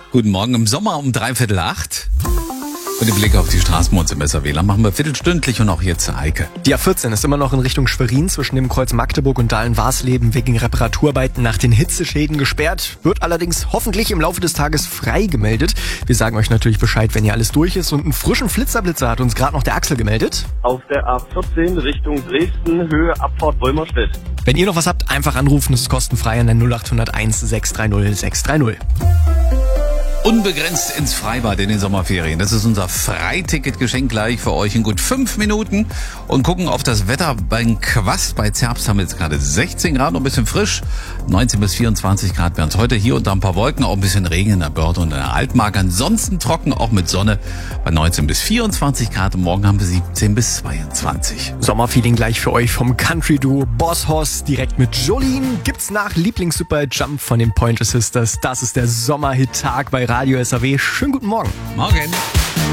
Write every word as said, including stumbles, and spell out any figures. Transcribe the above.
Guten Morgen im Sommer um dreiviertel acht. Und den Blick auf die Straßen bei uns im S R W-Land machen wir viertelstündlich und auch jetzt zur Heike. Die A vierzehn ist immer noch in Richtung Schwerin zwischen dem Kreuz Magdeburg und Dahlen-Warsleben wegen Reparaturarbeiten nach den Hitzeschäden gesperrt. Wird allerdings hoffentlich im Laufe des Tages frei gemeldet. Wir sagen euch natürlich Bescheid, wenn hier alles durch ist. Und einen frischen Flitzerblitzer hat uns gerade noch der Axel gemeldet. Auf der A vierzehn Richtung Dresden, Höhe Abfahrt Wolmerstedt. Wenn ihr noch was habt, einfach anrufen. Das ist kostenfrei an der null acht null eins sechs drei null sechs drei null. Unbegrenzt ins Freibad in den Sommerferien. Das ist unser Freiticketgeschenk gleich für euch in gut fünf Minuten. Und gucken auf das Wetter beim Quast. Bei Zerbst haben wir jetzt gerade sechzehn Grad, noch ein bisschen frisch. neunzehn bis vierundzwanzig Grad werden es heute. Hier und da ein paar Wolken, auch ein bisschen Regen in der Börde und in der Altmark. Ansonsten trocken, auch mit Sonne bei neunzehn bis vierundzwanzig Grad. Und morgen haben wir siebzehn bis zweiundzwanzig. Sommerfeeling gleich für euch vom Country-Duo Boss Hoss direkt mit Jolene. Gibt's nach Lieblings-Super Jump von den Pointer Sisters. Das ist der Sommerhit-Tag bei Radio S R W. Schönen guten Morgen. Morgen.